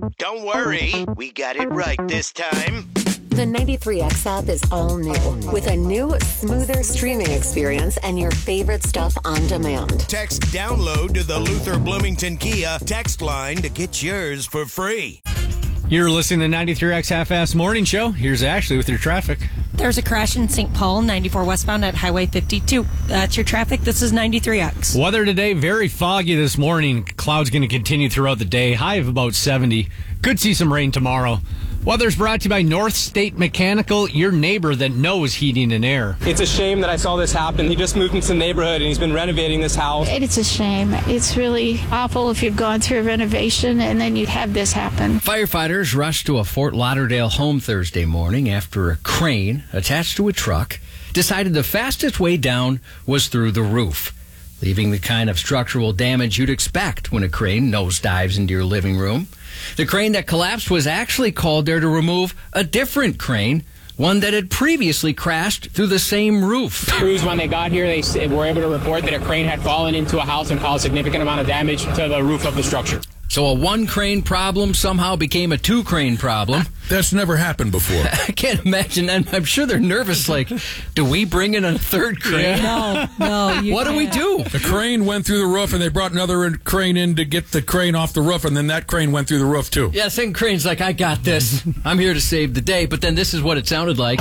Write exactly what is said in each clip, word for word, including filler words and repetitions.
Don't worry, we got it right this time. The ninety-three X app is all new, with a new, smoother streaming experience and your favorite stuff on demand. Text download to the Luther Bloomington Kia text line to get yours for free. You're listening to the ninety-three X Half-Ass Morning Show. Here's Ashley with your traffic. There's a crash in Saint Paul, ninety-four westbound at Highway fifty-two. That's your traffic. This is ninety-three X. Weather today, very foggy this morning. Clouds going to continue throughout the day. High of about seventy. Could see some rain tomorrow. Weather's brought to you by North State Mechanical, your neighbor that knows heating and air. It's a shame that I saw this happen. He just moved into the neighborhood and he's been renovating this house. It's a shame. It's really awful if you've gone through a renovation and then you have this happen. Firefighters rushed to a Fort Lauderdale home Thursday morning after a crane attached to a truck decided the fastest way down was through the roof, leaving the kind of structural damage you'd expect when a crane nosedives into your living room. The crane that collapsed was actually called there to remove a different crane, one that had previously crashed through the same roof. Crews, when they got here, they were able to report that a crane had fallen into a house and caused a significant amount of damage to the roof of the structure. So a one crane problem somehow became a two crane problem. That's never happened before. I can't imagine that. I'm sure they're nervous. Like, do we bring in a third crane? No, no. You what do we do? The crane went through the roof, and they brought another crane in to get the crane off the roof, and then that crane went through the roof, too. Yeah, second crane's like, I got this. I'm here to save the day. But then this is what it sounded like.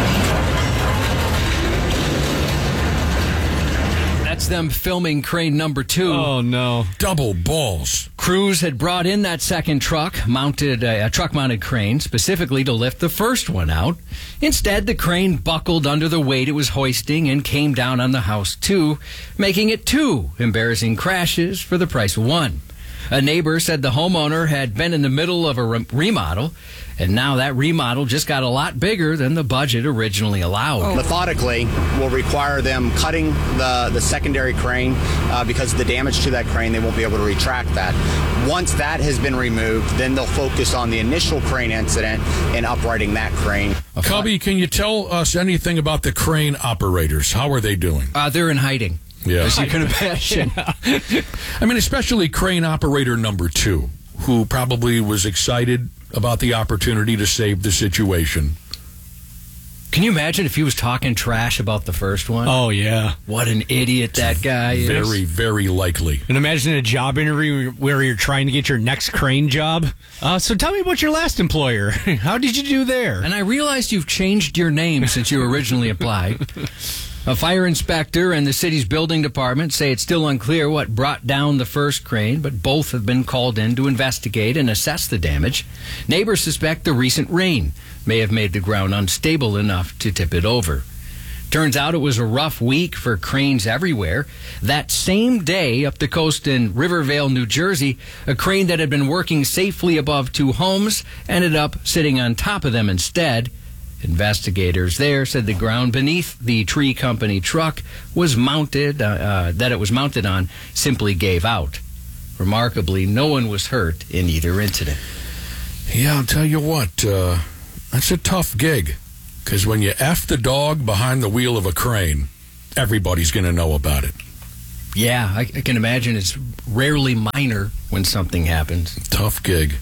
That's them filming crane number two. Oh, no. Double balls. Crews had brought in that second truck, mounted a, a truck-mounted crane, specifically to lift the first one out. Instead, the crane buckled under the weight it was hoisting and came down on the house, too, making it two embarrassing crashes for the price of one. A neighbor said the homeowner had been in the middle of a re- remodel, and now that remodel just got a lot bigger than the budget originally allowed. Oh. Methodically, will require them cutting the, the secondary crane uh, because of the damage to that crane. They won't be able to retract that. Once that has been removed, then they'll focus on the initial crane incident and uprighting that crane. Cubby, can you tell us anything about the crane operators? How are they doing? Uh, they're in hiding. Yeah. As you can imagine. I mean, especially crane operator number two, who probably was excited about the opportunity to save the situation. Can you imagine if he was talking trash about the first one? Oh, yeah. What an idiot that guy is. Very, very likely. And imagine a job interview where you're trying to get your next crane job. Uh, so tell me about your last employer. How did you do there? And I realized you've changed your name since you originally applied. A fire inspector and the city's building department say it's still unclear what brought down the first crane, but both have been called in to investigate and assess the damage. Neighbors suspect the recent rain may have made the ground unstable enough to tip it over. Turns out it was a rough week for cranes everywhere. That same day, up the coast in Rivervale, New Jersey, a crane that had been working safely above two homes ended up sitting on top of them instead. Investigators there said the ground beneath the tree company truck was mounted, uh, uh, that it was mounted on, simply gave out. Remarkably, no one was hurt in either incident. Yeah, I'll tell you what, uh, that's a tough gig. Because when you F the dog behind the wheel of a crane, everybody's going to know about it. Yeah, I, I can imagine it's rarely minor when something happens. Tough gig.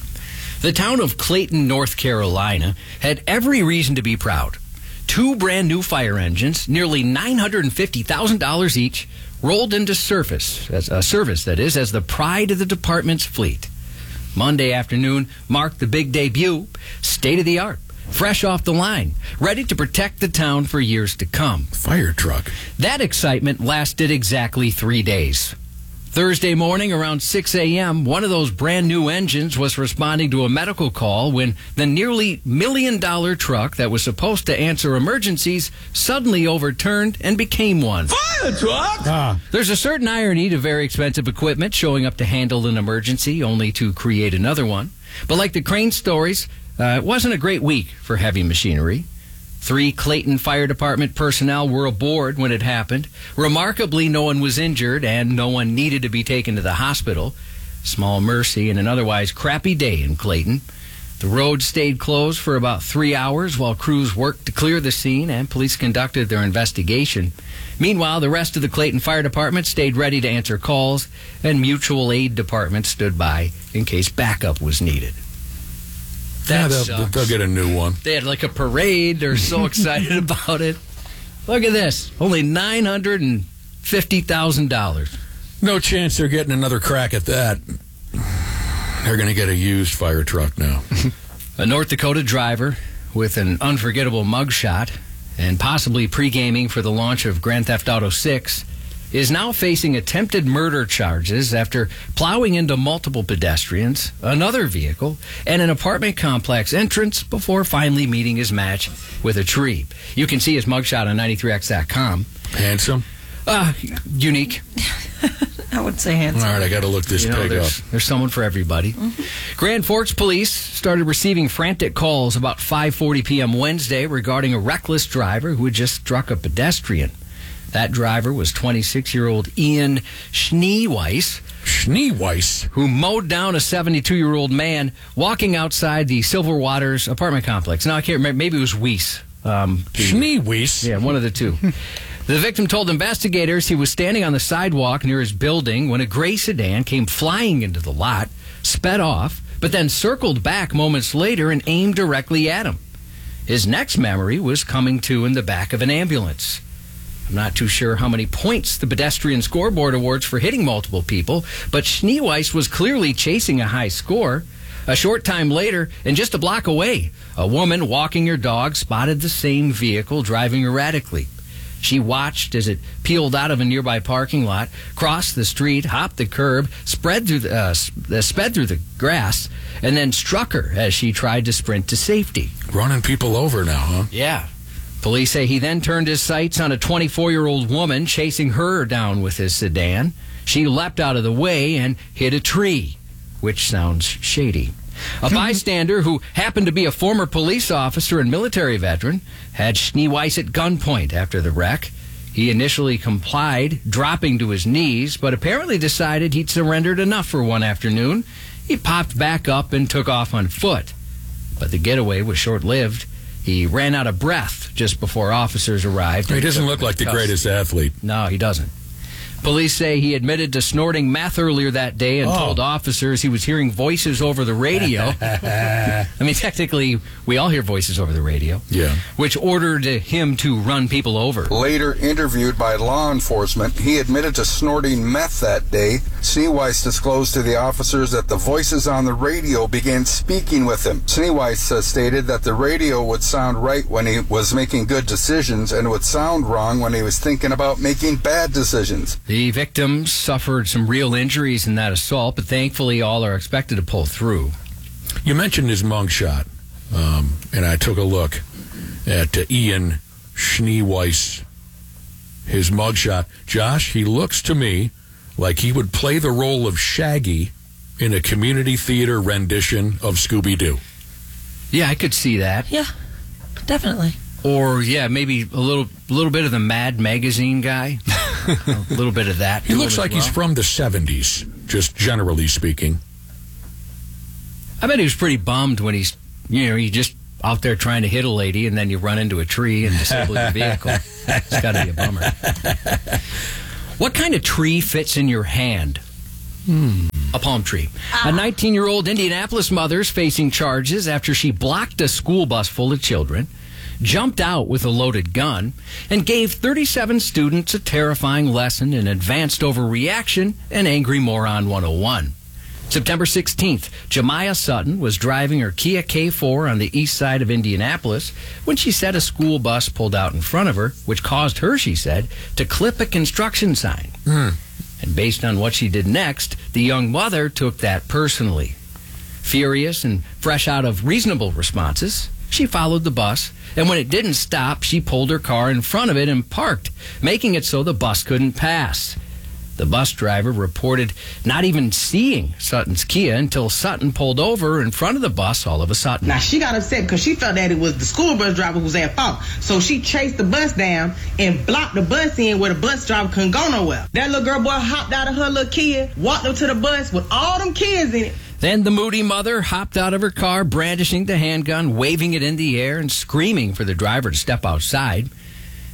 The town of Clayton, North Carolina, had every reason to be proud. Two brand new fire engines, nearly nine hundred fifty thousand dollars each, rolled into service, as a service that is, as the pride of the department's fleet. Monday afternoon marked the big debut, state-of-the-art, fresh off the line, ready to protect the town for years to come. Fire truck. That excitement lasted exactly three days. Thursday morning around six a.m., one of those brand new engines was responding to a medical call when the nearly million-dollar truck that was supposed to answer emergencies suddenly overturned and became one. Fire truck! Ah. There's a certain irony to very expensive equipment showing up to handle an emergency only to create another one. But like the crane stories, uh, it wasn't a great week for heavy machinery. Three Clayton Fire Department personnel were aboard when it happened. Remarkably, no one was injured and no one needed to be taken to the hospital. Small mercy in an otherwise crappy day in Clayton. The road stayed closed for about three hours while crews worked to clear the scene and police conducted their investigation. Meanwhile, the rest of the Clayton Fire Department stayed ready to answer calls and mutual aid departments stood by in case backup was needed. Yeah, That they'll, sucks. they'll get a new one. They had like a parade. They're so excited about it. Look at this. Only nine hundred fifty thousand dollars. No chance they're getting another crack at that. They're going to get a used fire truck now. A North Dakota driver with an unforgettable mugshot and possibly pre-gaming for the launch of Grand Theft Auto six is now facing attempted murder charges after plowing into multiple pedestrians, another vehicle, and an apartment complex entrance before finally meeting his match with a tree. You can see his mugshot on ninety-three X dot com. Handsome? Uh, unique. I would say handsome. All right, I got to look this You know, pig up. there's, there's someone for everybody. Grand Forks police started receiving frantic calls about five forty p.m. Wednesday regarding a reckless driver who had just struck a pedestrian. That driver was twenty-six-year-old Ian Schneeweiss. Schneeweiss? Who mowed down a seventy-two-year-old man walking outside the Silver Waters apartment complex. Now, I can't remember. Maybe it was Weiss. Um, Schneeweiss? Yeah, one of the two. The victim told investigators he was standing on the sidewalk near his building when a gray sedan came flying into the lot, sped off, but then circled back moments later and aimed directly at him. His next memory was coming to in the back of an ambulance. I'm not too sure how many points the pedestrian scoreboard awards for hitting multiple people, but Schneeweiss was clearly chasing a high score. A short time later, and just a block away, a woman walking her dog spotted the same vehicle driving erratically. She watched as it peeled out of a nearby parking lot, crossed the street, hopped the curb, spread through the, uh, sped through the grass, and then struck her as she tried to sprint to safety. Running people over now, huh? Yeah. Police say he then turned his sights on a twenty-four-year-old woman chasing her down with his sedan. She leapt out of the way and hit a tree, which sounds shady. A bystander who happened to be a former police officer and military veteran had Schneeweiss at gunpoint after the wreck. He initially complied, dropping to his knees, but apparently decided he'd surrendered enough for one afternoon. He popped back up and took off on foot. But the getaway was short-lived. He ran out of breath just before officers arrived. He doesn't look like the greatest athlete. No, he doesn't. Police say he admitted to snorting meth earlier that day and Oh. told officers he was hearing voices over the radio. I mean, technically, we all hear voices over the radio. Yeah. Which ordered him to run people over. Later interviewed by law enforcement, he admitted to snorting meth that day. Schneeweiss disclosed to the officers that the voices on the radio began speaking with him. Schneeweiss uh, stated that the radio would sound right when he was making good decisions and would sound wrong when he was thinking about making bad decisions. The victims suffered some real injuries in that assault, but thankfully all are expected to pull through. You mentioned his mugshot, um, and I took a look at uh, Ian Schneeweiss, his mugshot. Josh, he looks to me like he would play the role of Shaggy in a community theater rendition of Scooby-Doo. Yeah, I could see that. Yeah, definitely. Or, yeah, maybe a little little bit of the Mad Magazine guy. A little bit of that. He to looks him as like he's well. from the seventies, just generally speaking. I bet he was pretty bummed when he's, you know, he just out there trying to hit a lady and then you run into a tree and disable your vehicle. It's got to be a bummer. What kind of tree fits in your hand? Hmm. A palm tree. A nineteen-year-old Indianapolis mother is facing charges after she blocked a school bus full of children, jumped out with a loaded gun, and gave thirty-seven students a terrifying lesson in advanced overreaction and Angry Moron one oh one. September sixteenth, Jemiah Sutton was driving her Kia K four on the east side of Indianapolis when she said a school bus pulled out in front of her, which caused her, she said, to clip a construction sign. Hmm. And based on what she did next, the young mother took that personally. Furious and fresh out of reasonable responses, she followed the bus, and when it didn't stop, she pulled her car in front of it and parked, making it so the bus couldn't pass. The bus driver reported not even seeing Sutton's Kia until Sutton pulled over in front of the bus all of a sudden. Now, she got upset because she felt that it was the school bus driver who was at fault. So she chased the bus down and blocked the bus in where the bus driver couldn't go nowhere. That little girl boy hopped out of her little Kia, walked up to the bus with all them kids in it. Then the moody mother hopped out of her car, brandishing the handgun, waving it in the air, and screaming for the driver to step outside.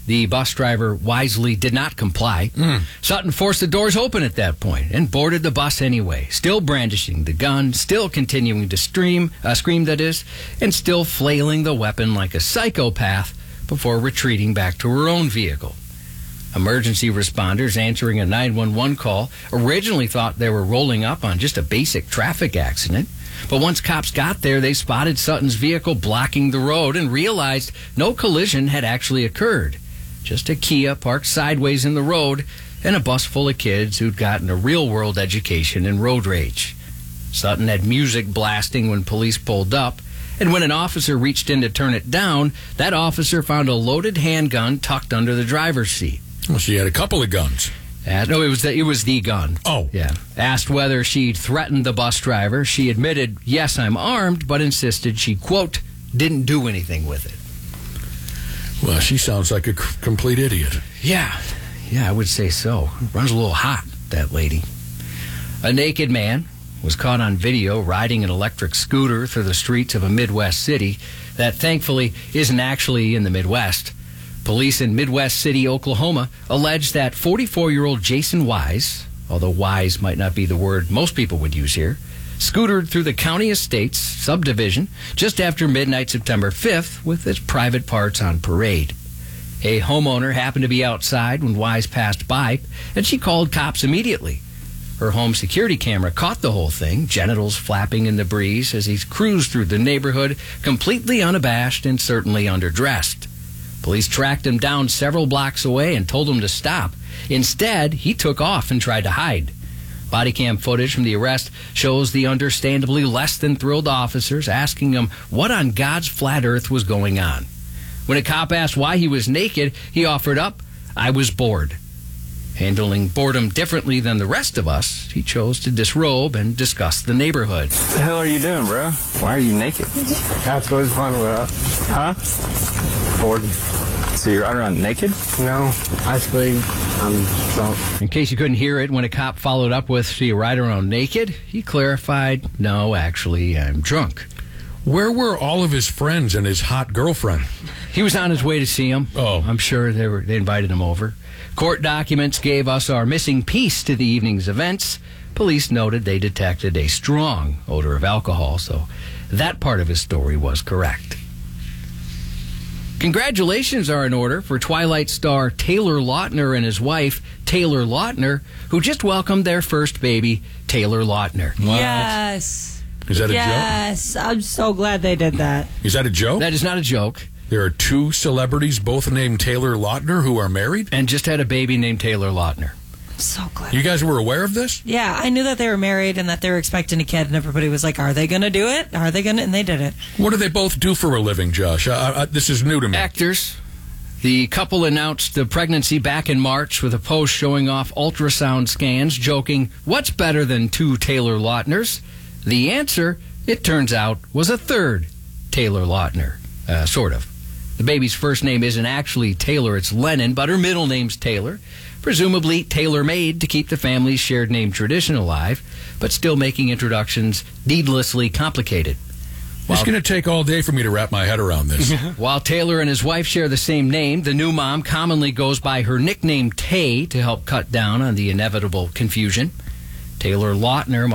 The bus driver wisely did not comply. Mm. Sutton forced the doors open at that point and boarded the bus anyway, still brandishing the gun, still continuing to stream, uh, scream, that is, and still flailing the weapon like a psychopath before retreating back to her own vehicle. Emergency responders answering a nine one one call originally thought they were rolling up on just a basic traffic accident. But once cops got there, they spotted Sutton's vehicle blocking the road and realized no collision had actually occurred. Just a Kia parked sideways in the road and a bus full of kids who'd gotten a real-world education in road rage. Sutton had music blasting when police pulled up, and when an officer reached in to turn it down, that officer found a loaded handgun tucked under the driver's seat. Well, she had a couple of guns. Uh, no, it was the, it was the gun. Oh. Yeah. Asked whether she'd threatened the bus driver, she admitted, yes, I'm armed, but insisted she, quote, didn't do anything with it. Well, she sounds like a c- complete idiot. Yeah. Yeah, I would say so. Runs a little hot, that lady. A naked man was caught on video riding an electric scooter through the streets of a Midwest city that thankfully isn't actually in the Midwest. Police in Midwest City, Oklahoma, allege that forty-four-year-old Jason Wise, although Wise might not be the word most people would use here, scootered through the county estates subdivision just after midnight September fifth with his private parts on parade. A homeowner happened to be outside when Wise passed by, and she called cops immediately. Her home security camera caught the whole thing, genitals flapping in the breeze as he cruised through the neighborhood, completely unabashed and certainly underdressed. Police tracked him down several blocks away and told him to stop. Instead, he took off and tried to hide. Body cam footage from the arrest shows the understandably less than thrilled officers asking him what on God's flat earth was going on. When a cop asked why he was naked, he offered up, I was bored. Handling boredom differently than the rest of us, he chose to disrobe and discuss the neighborhood. What the hell are you doing, bro? Why are you naked? That's what's fun with it. Huh? Bored. So you're out around naked? No, actually, I'm drunk. In case you couldn't hear it, when a cop followed up with, so you ride around naked, he clarified, no, actually, I'm drunk. Where were all of his friends and his hot girlfriend? He was on his way to see him. Oh. I'm sure they were. They invited him over. Court documents gave us our missing piece to the evening's events. Police noted they detected a strong odor of alcohol, so that part of his story was correct. Congratulations are in order for Twilight star Taylor Lautner and his wife, Taylor Lautner, who just welcomed their first baby, Taylor Lautner. What? Yes. Is that a yes. joke? Yes, I'm so glad they did that. Is that a joke? That is not a joke. There are two celebrities, both named Taylor Lautner, who are married? And just had a baby named Taylor Lautner. I'm so glad. You guys were aware of this? Yeah, I knew that they were married and that they were expecting a kid, and everybody was like, are they going to do it? Are they going to? And they did it. What do they both do for a living, Josh? Uh, uh, this is new to me. Actors. The couple announced the pregnancy back in March with a post showing off ultrasound scans, joking, what's better than two Taylor Lautners? The answer, it turns out, was a third Taylor Lautner. Uh, sort of. The baby's first name isn't actually Taylor, it's Lennon, but her middle name's Taylor. Presumably tailor-made to keep the family's shared name tradition alive, but still making introductions needlessly complicated. It's going to take all day for me to wrap my head around this. While Taylor and his wife share the same name, the new mom commonly goes by her nickname Tay to help cut down on the inevitable confusion. Taylor Lautner